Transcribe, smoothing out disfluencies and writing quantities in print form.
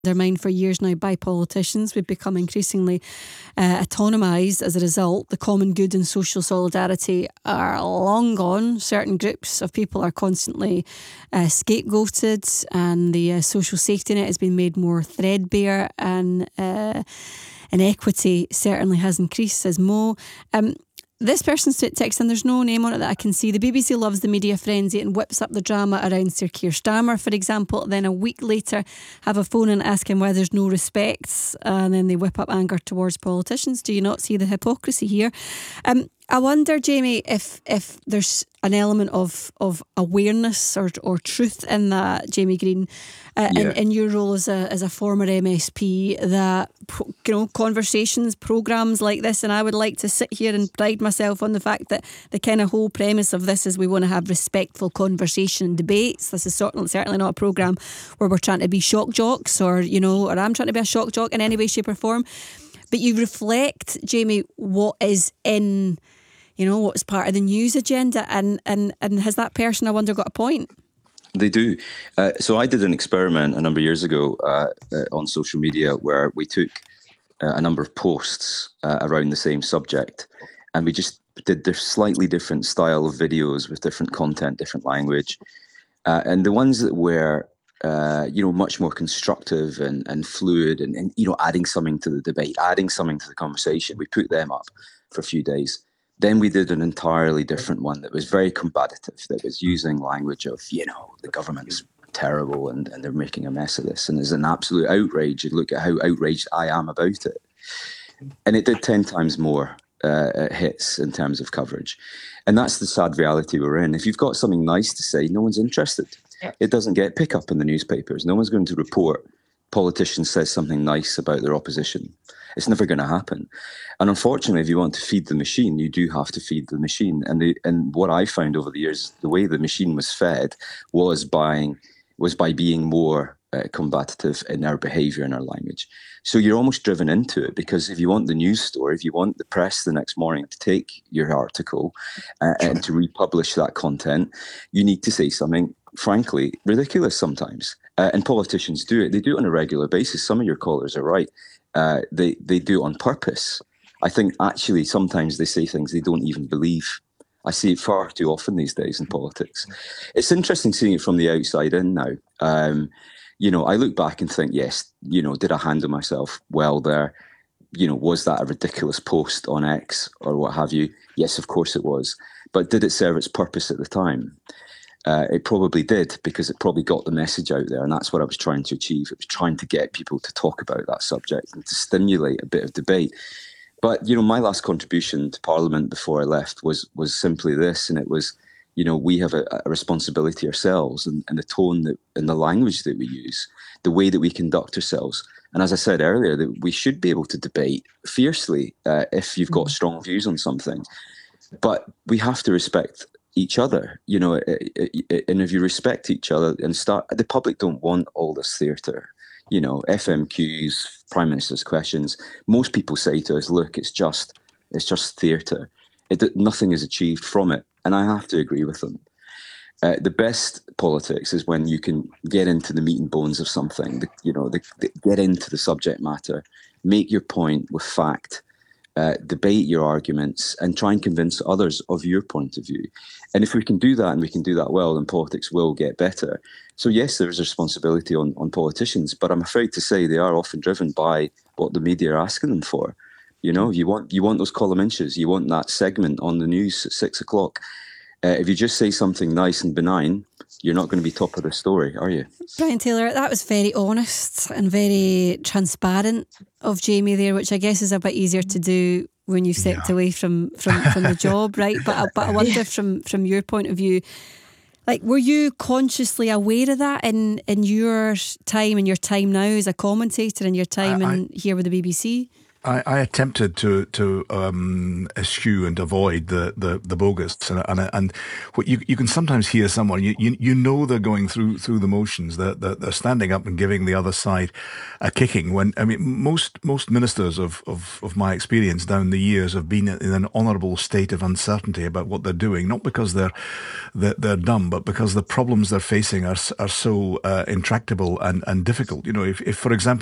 undermined for years now by politicians. We've become increasingly autonomised as a result. The common good and social solidarity are long gone. Certain groups of people are constantly scapegoated, and the social safety net has been made more threadbare, and inequity certainly has increased, says Mo. This person's texting, there's no name on it that I can see. The BBC loves the media frenzy and whips up the drama around Sir Keir Starmer, for example. Then a week later have a phone and ask him why there's no respect, and then they whip up anger towards politicians. Do you not see the hypocrisy here? I wonder, Jamie, if there's an element of awareness or truth in that, Jamie Green, in your role as a former MSP, that conversations, programmes like this, and I would like to sit here and pride myself on the fact that the kind of whole premise of this is we want to have respectful conversation and debates. This is certainly not a programme where we're trying to be shock jocks, or I'm trying to be a shock jock in any way, shape or form. But you reflect, Jamie, what is in, what's part of the news agenda, and has that person, I wonder, got a point? They do. So I did an experiment a number of years ago on social media where we took a number of posts around the same subject, and we just did the slightly different style of videos with different content, different language, and the ones that were much more constructive and fluid and adding something to the debate, adding something to the conversation, we put them up for a few days. Then we did an entirely different one that was very combative, that was using language of, the government's terrible and they're making a mess of this, and there's an absolute outrage. You look at how outraged I am about it. And it did 10 times more hits in terms of coverage. And that's the sad reality we're in. If you've got something nice to say, no one's interested. It doesn't get pick up in the newspapers. No one's going to report politician says something nice about their opposition. It's never going to happen. And unfortunately, if you want to feed the machine, you do have to feed the machine. And what I found over the years, the way the machine was fed was by being more combative in our behaviour and our language. So you're almost driven into it, because if you want the news story, if you want the press the next morning to take your article and to republish that content, you need to say something, frankly, ridiculous sometimes. And politicians do it. They do it on a regular basis. Some of your callers are right. They do it on purpose. I think actually sometimes they say things they don't even believe. I see it far too often these days in politics. It's interesting seeing it from the outside in now. I look back and think, yes, did I handle myself well there? Was that a ridiculous post on X or what have you? Yes, of course it was. But did it serve its purpose at the time? It probably did, because it probably got the message out there, and that's what I was trying to achieve. It was trying to get people to talk about that subject and to stimulate a bit of debate. But, my last contribution to Parliament before I left was simply this, and it was, we have a responsibility ourselves, and the tone and the language that we use, the way that we conduct ourselves. And as I said earlier, that we should be able to debate fiercely if you've got strong views on something. But we have to respect each other, and if you respect each other and the public don't want all this theatre, FMQs, Prime Minister's questions. Most people say to us, look, it's just theatre. Nothing is achieved from it. And I have to agree with them. The best politics is when you can get into the meat and bones of something, get into the subject matter, make your point with fact, debate your arguments and try and convince others of your point of view. And if we can do that, and we can do that well, then politics will get better. So yes, there is a responsibility on politicians, but I'm afraid to say they are often driven by what the media are asking them for. You want those column inches, you want that segment on the news at 6:00. If you just say something nice and benign, you're not going to be top of the story, are you? Brian Taylor, that was very honest and very transparent of Jamie there, which I guess is a bit easier to do when you've stepped away from the job, right? But I wonder from your point of view, like, were you consciously aware of that in your time now as a commentator, in your time here with the BBC? I attempted to eschew and avoid the bogus, and what you can sometimes hear someone, you know they're going through the motions, they're standing up and giving the other side a kicking. When I mean most ministers of my experience down the years have been in an honourable state of uncertainty about what they're doing, not because they're dumb, but because the problems they're facing are so intractable and difficult. You know, if for example